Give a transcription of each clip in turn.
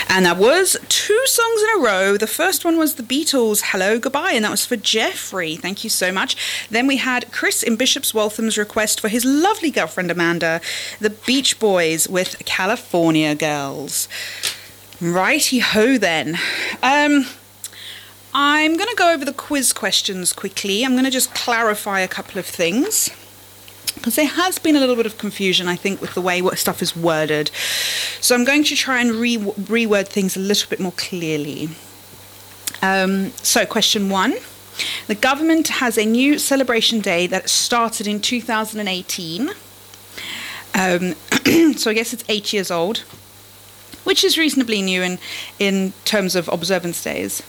And that was 2 songs in a row. The first one was the Beatles' Hello, Goodbye, and that was for Jeffrey. Thank you so much. Then we had Chris in Bishop's Waltham's request for his lovely girlfriend Amanda, the Beach Boys with California Girls. Righty-ho then. I'm going to go over the quiz questions quickly. I'm going to just clarify a couple of things, because there has been a little bit of confusion, I think, with the way what stuff is worded. So I'm going to try and reword things a little bit more clearly. So question 1. The government has a new celebration day that started in 2018. So I guess it's 8 years old, which is reasonably new in terms of observance days.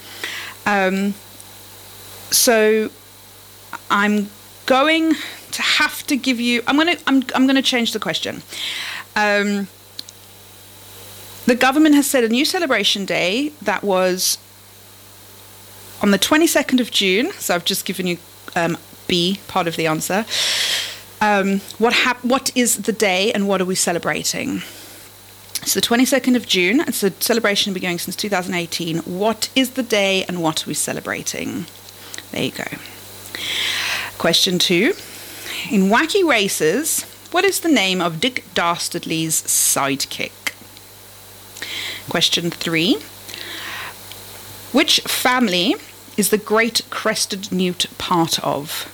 So I'm going to have to give you. I'm going to change the question. The government has set a new celebration day that was on the 22nd of June. So I've just given you B, part of the answer. What is the day and what are we celebrating? It's the 22nd of June. It's a celebration that's been going since 2018. What is the day and what are we celebrating? There you go. Question 2. In Wacky Races, what is the name of Dick Dastardly's sidekick? Question 3. Which family is the great crested newt part of?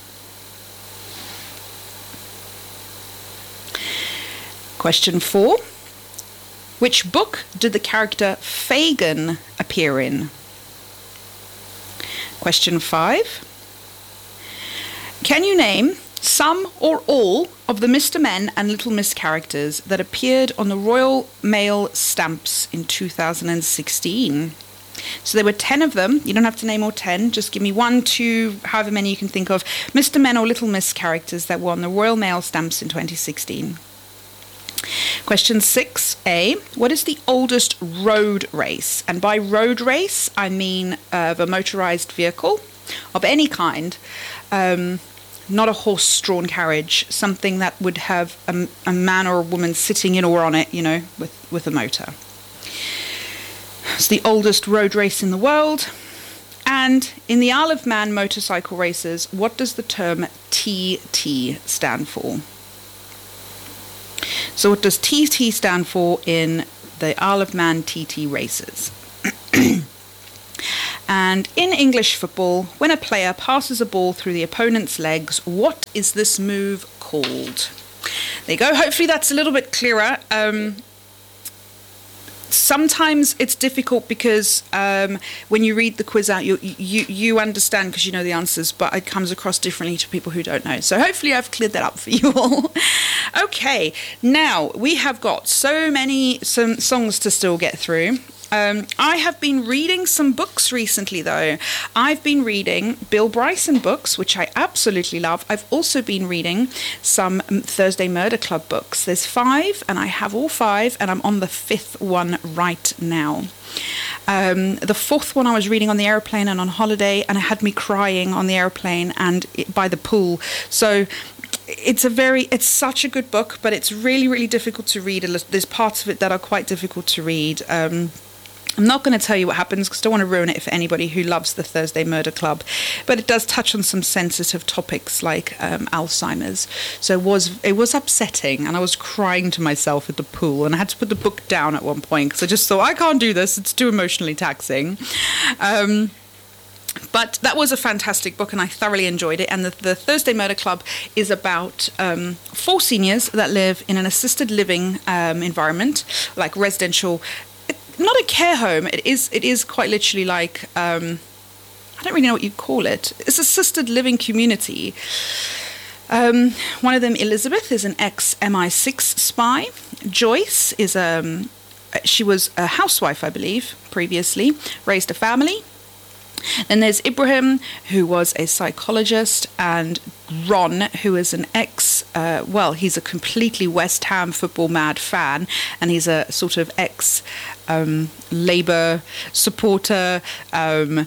Question 4. Which book did the character Fagin appear in? Question 5. Can you name some or all of the Mr. Men and Little Miss characters that appeared on the Royal Mail stamps in 2016? So there were 10 of them. You don't have to name all 10. Just give me 1, 2, however many you can think of Mr. Men or Little Miss characters that were on the Royal Mail stamps in 2016. Question 6A. What is the oldest road race? And by road race, I mean of a motorised vehicle of any kind. Not a horse-drawn carriage, something that would have a man or a woman sitting in or on it, with a motor. It's the oldest road race in the world. And in the Isle of Man motorcycle races, what does the term TT stand for? So what does TT stand for in the Isle of Man TT races? And in English football, when a player passes a ball through the opponent's legs, what is this move called? There you go. Hopefully that's a little bit clearer. Sometimes it's difficult because when you read the quiz out, you understand because you know the answers, but it comes across differently to people who don't know. So hopefully I've cleared that up for you all. Okay, now we have got some songs to still get through. I have been reading some books recently, though. I've been reading Bill Bryson books, which I absolutely love. I've also been reading some Thursday Murder Club books. There's 5, and I have all 5, and I'm on the 5th one right now. The 4th one I was reading on the airplane and on holiday, and it had me crying on the airplane and by the pool. So it's such a good book, but it's really, really difficult to read. There's parts of it that are quite difficult to read. I'm not going to tell you what happens because I don't want to ruin it for anybody who loves the Thursday Murder Club, but it does touch on some sensitive topics like Alzheimer's. So it was upsetting, and I was crying to myself at the pool, and I had to put the book down at one point because I just thought, I can't do this, it's too emotionally taxing. But that was a fantastic book, and I thoroughly enjoyed it. And the Thursday Murder Club is about 4 seniors that live in an assisted living environment, like residential. Not a care home. It is quite literally like I don't really know what you'd call it. It's assisted living community. One of them, Elizabeth, is an ex-MI6 spy. Joyce is she was a housewife, I believe, previously, raised a family. Then there's Ibrahim, who was a psychologist, and Ron, who is an he's a completely West Ham football mad fan, and he's a sort of Labour supporter,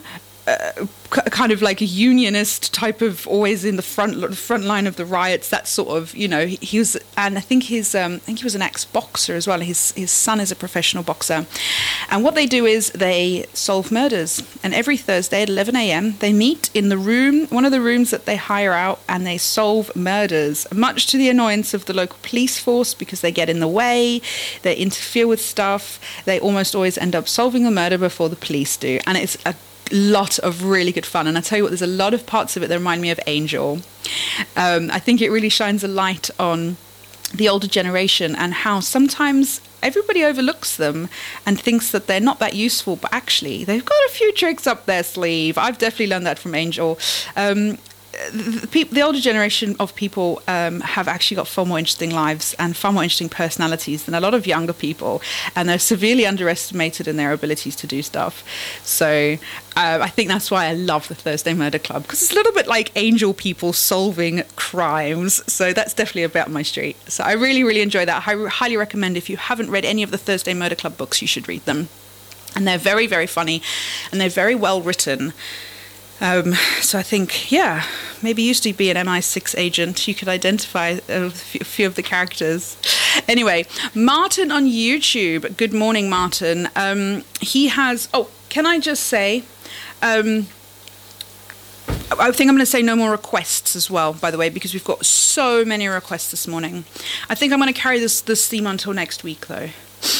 kind of like a unionist type of, always in the front line of the riots. That sort of, he was, and I think he was an ex-boxer as well. His son is a professional boxer, and what they do is they solve murders. And every Thursday at 11 a.m. they meet in one of the rooms that they hire out, and they solve murders. Much to the annoyance of the local police force, because they get in the way, they interfere with stuff. They almost always end up solving a murder before the police do, and it's a lot of really good fun. And I tell you what, there's a lot of parts of it that remind me of Angel. I think it really shines a light on the older generation and how sometimes everybody overlooks them and thinks that they're not that useful, but actually they've got a few tricks up their sleeve. I've definitely learned that from Angel. The older generation of people have actually got far more interesting lives and far more interesting personalities than a lot of younger people, and they're severely underestimated in their abilities to do stuff. So I think that's why I love the Thursday Murder Club, because it's a little bit like Angel people solving crimes. So that's definitely about my street. So I really, really enjoy that. I highly recommend, if you haven't read any of the Thursday Murder Club books, you should read them. And they're very, very funny, and they're very well written. So I think, maybe used to be an MI6 agent, you could identify a few of the characters. Anyway, Martin on YouTube. Good morning, Martin. He has... Oh, can I just say... I think I'm going to say no more requests as well, by the way, because we've got so many requests this morning. I think I'm going to carry this theme until next week, though.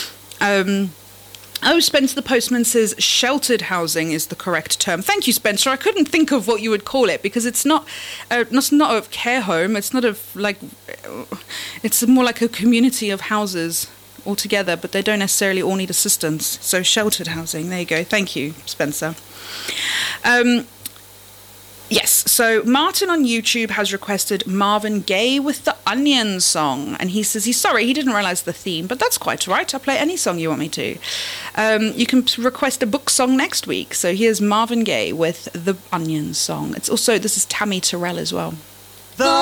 Spencer the Postman says sheltered housing is the correct term. Thank you, Spencer. I couldn't think of what you would call it, because it's not a care home. It's not it's more like a community of houses all together, but they don't necessarily all need assistance. So sheltered housing. There you go. Thank you, Spencer. Yes, so Martin on YouTube has requested Marvin Gaye with the Onion song. And he says he's sorry, he didn't realise the theme, but that's quite all right. I'll play any song you want me to. You can request a book song next week. So here's Marvin Gaye with the Onion song. This is Tammy Terrell as well.